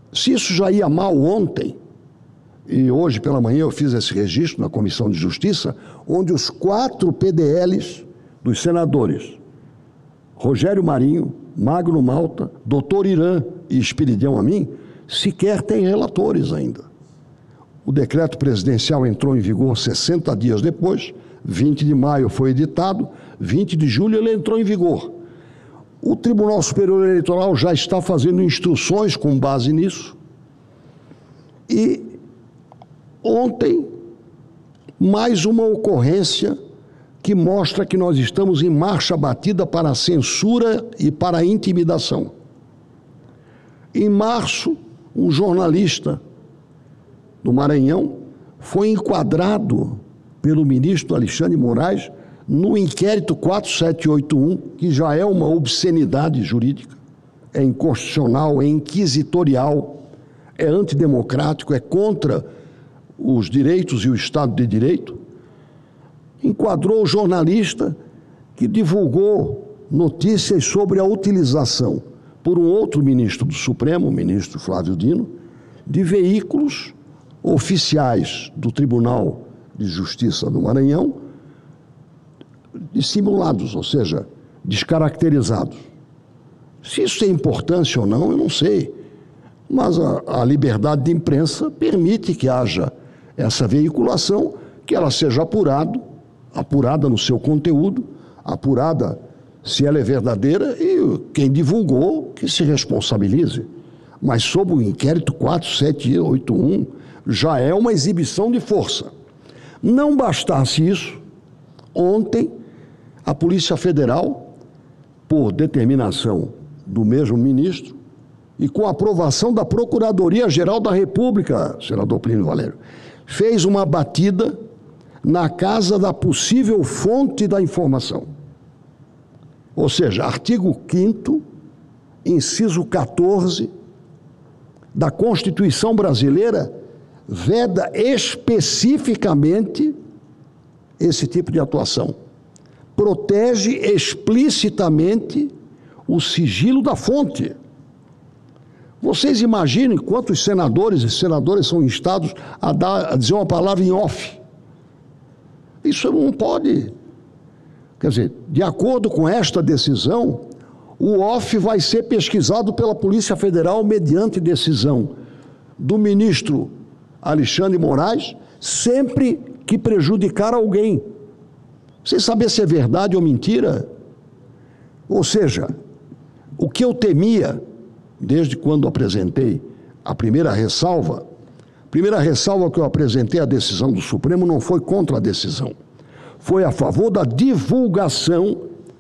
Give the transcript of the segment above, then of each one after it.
Se isso já ia mal ontem, e hoje pela manhã eu fiz esse registro na Comissão de Justiça, onde os 4 PDLs dos senadores, Rogério Marinho, Magno Malta, Dr. Irã e Esperidião Amin, sequer têm relatores ainda. O decreto presidencial entrou em vigor 60 dias depois, 20 de maio foi editado, 20 de julho ele entrou em vigor. O Tribunal Superior Eleitoral já está fazendo instruções com base nisso. E ontem, mais uma ocorrência que mostra que nós estamos em marcha batida para a censura e para a intimidação. Em março, um jornalista do Maranhão foi enquadrado pelo ministro Alexandre de Moraes no inquérito 4781, que já é uma obscenidade jurídica, é inconstitucional, é inquisitorial, é antidemocrático, é contra os direitos e o Estado de Direito. Enquadrou o jornalista que divulgou notícias sobre a utilização por um outro ministro do Supremo, o ministro Flávio Dino, de veículos oficiais do Tribunal de Justiça do Maranhão, dissimulados, ou seja, descaracterizados. Se isso tem importância ou não, eu não sei, mas a liberdade de imprensa permite que haja essa veiculação, que ela seja apurada no seu conteúdo, apurada se ela é verdadeira, e quem divulgou que se responsabilize. Mas sob o inquérito 4781 já é uma exibição de força. Não bastasse isso, ontem a Polícia Federal, por determinação do mesmo ministro e com aprovação da Procuradoria-Geral da República, senador Plínio Valério, fez uma batida na casa da possível fonte da informação. Ou seja, artigo 5º, inciso 14 da Constituição brasileira veda especificamente esse tipo de atuação. Protege explicitamente o sigilo da fonte. Vocês imaginem quantos senadores e senadoras são instados a dizer uma palavra em off. Isso não pode. Quer dizer, de acordo com esta decisão, o off vai ser pesquisado pela Polícia Federal mediante decisão do ministro Alexandre de Moraes, sempre que prejudicar alguém, sem saber se é verdade ou mentira. Ou seja, o que eu temia, desde quando apresentei a primeira ressalva que eu apresentei à decisão do Supremo não foi contra a decisão, foi a favor da divulgação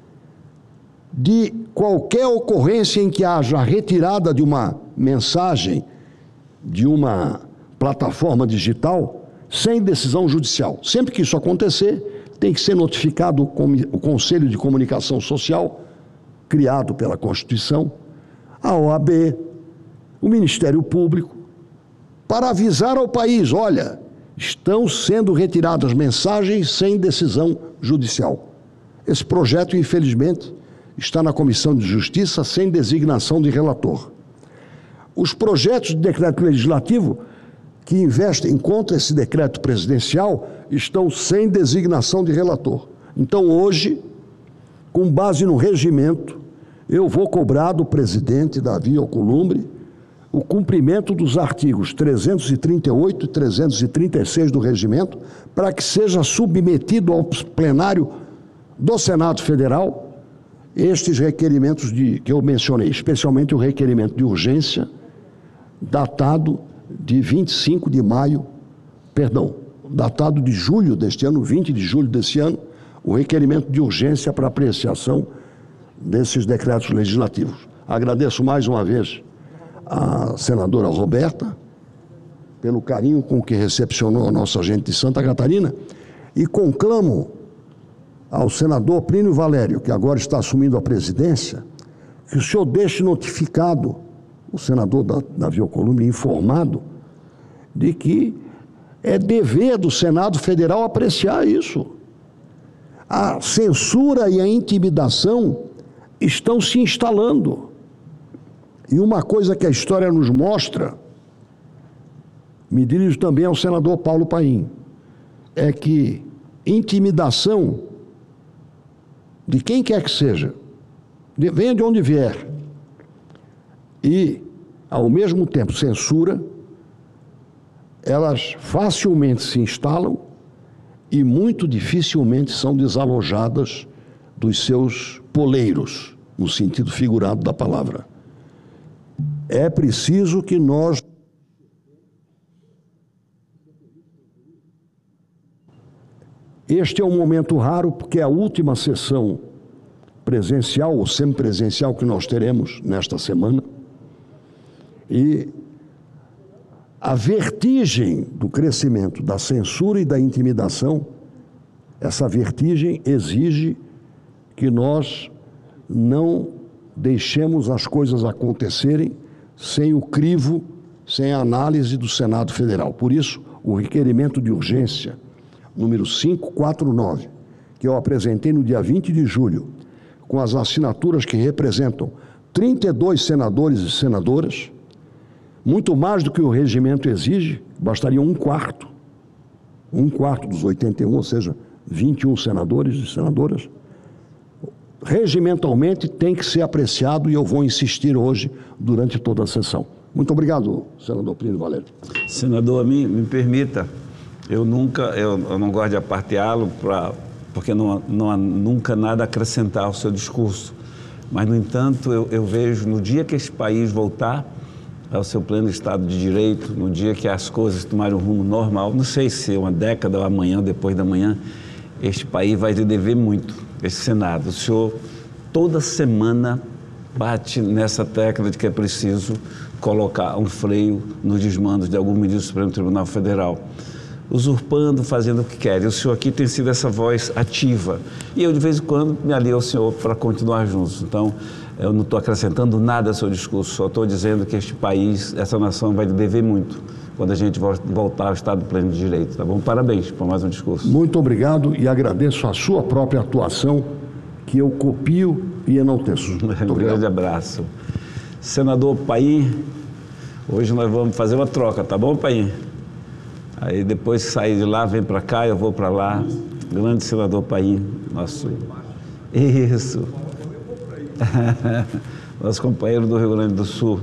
de qualquer ocorrência em que haja retirada de uma mensagem de uma plataforma digital sem decisão judicial. Sempre que isso acontecer, tem que ser notificado o Conselho de Comunicação Social, criado pela Constituição, a OAB, o Ministério Público, para avisar ao país, olha, estão sendo retiradas mensagens sem decisão judicial. Esse projeto, infelizmente, está na Comissão de Justiça sem designação de relator. Os projetos de decreto legislativo que investem contra esse decreto presidencial estão sem designação de relator. Então, hoje, com base no regimento, eu vou cobrar do presidente Davi Alcolumbre o cumprimento dos artigos 338 e 336 do regimento para que seja submetido ao plenário do Senado Federal estes requerimentos que eu mencionei, especialmente o requerimento de urgência datado de 25 de maio, datado de julho deste ano, 20 de julho deste ano, o requerimento de urgência para apreciação desses decretos legislativos. Agradeço mais uma vez a senadora Roberta pelo carinho com que recepcionou a nossa gente de Santa Catarina e conclamo ao senador Plínio Valério, que agora está assumindo a presidência, que o senhor deixe notificado o senador Davi Alcolumbre informado de que é dever do Senado Federal apreciar isso. A censura e a intimidação estão se instalando. E uma coisa que a história nos mostra, me dirijo também ao senador Paulo Paim, é que intimidação de quem quer que seja, venha de onde vier, e, ao mesmo tempo, censura, elas facilmente se instalam e muito dificilmente são desalojadas dos seus poleiros, no sentido figurado da palavra. É preciso que nós Este é um momento raro, porque é a última sessão presencial ou semipresencial que nós teremos nesta semana. E a vertigem do crescimento da censura e da intimidação, essa vertigem exige que nós não deixemos as coisas acontecerem sem o crivo, sem a análise do Senado Federal. Por isso, o requerimento de urgência número 549, que eu apresentei no dia 20 de julho, com as assinaturas que representam 32 senadores e senadoras, muito mais do que o regimento exige, bastaria um quarto dos 81, ou seja, 21 senadores e senadoras. Regimentalmente tem que ser apreciado e eu vou insistir hoje durante toda a sessão. Muito obrigado, senador Plínio Valério. Senador, me permita, eu não gosto de aparteá-lo porque não há nunca nada a acrescentar ao seu discurso. Mas, no entanto, eu vejo, no dia que esse país voltar ao seu pleno Estado de Direito, no dia que as coisas tomarem um rumo normal, não sei se é uma década ou amanhã, depois da manhã, este país vai lhe dever muito, esse Senado. O senhor, toda semana, bate nessa tecla de que é preciso colocar um freio nos desmandos de algum ministro do Supremo Tribunal Federal, usurpando, fazendo o que quer. E o senhor aqui tem sido essa voz ativa. E eu, de vez em quando, me alio ao senhor para continuar juntos. Então, eu não estou acrescentando nada ao seu discurso, só estou dizendo que este país, essa nação vai lhe dever muito quando a gente voltar ao Estado pleno de Direito, tá bom? Parabéns por mais um discurso. Muito obrigado e agradeço a sua própria atuação, que eu copio e enalteço. Um grande abraço. Senador Paim, hoje nós vamos fazer uma troca, tá bom, Paim? Aí depois que sair de lá, vem para cá, eu vou para lá. Grande senador Paim, nosso... Isso. Nosso companheiro do Rio Grande do Sul.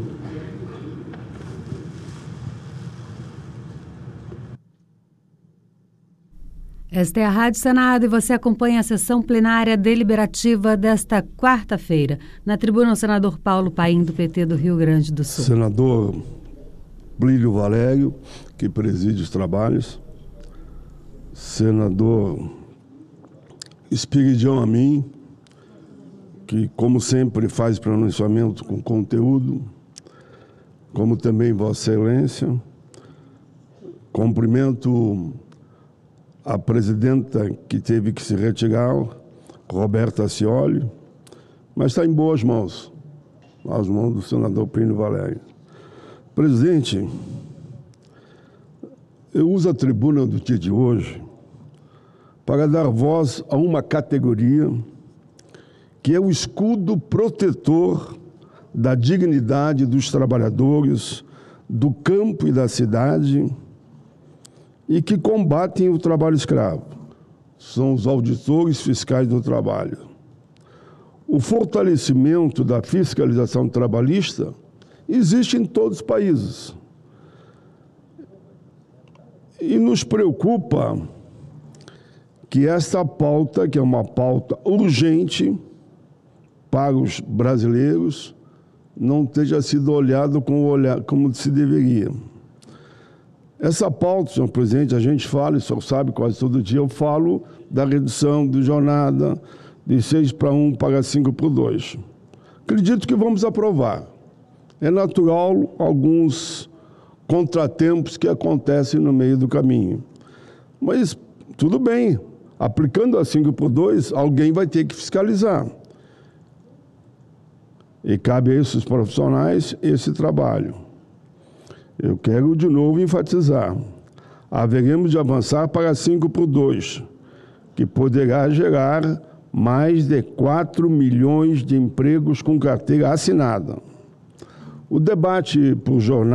Esta é a Rádio Senado e você acompanha a sessão plenária deliberativa desta quarta-feira. Na tribuna, o senador Paulo Paim, do PT do Rio Grande do Sul. Senador Plínio Valério, que preside os trabalhos. Senador Espiridião Amin, que, como sempre, faz pronunciamento com conteúdo, como também Vossa Excelência. Cumprimento a presidenta que teve que se retirar, Roberta Scioli, mas está em boas mãos, nas mãos do senador Plínio Valério. Presidente, eu uso a tribuna do dia de hoje para dar voz a uma categoria que é o escudo protetor da dignidade dos trabalhadores do campo e da cidade e que combatem o trabalho escravo. São os auditores fiscais do trabalho. O fortalecimento da fiscalização trabalhista existe em todos os países. E nos preocupa que esta pauta, que é uma pauta urgente para os brasileiros, não tenha sido olhado como se deveria. Essa pauta, senhor presidente, a gente fala, o senhor sabe, quase todo dia eu falo da redução de jornada de 6/1 para 5/2. Acredito que vamos aprovar. É natural alguns contratempos que acontecem no meio do caminho. Mas tudo bem, aplicando a 5/2, alguém vai ter que fiscalizar. E cabe a esses profissionais esse trabalho. Eu quero de novo enfatizar, haveremos de avançar para 5/2, que poderá gerar mais de 4 milhões de empregos com carteira assinada. O debate por jornal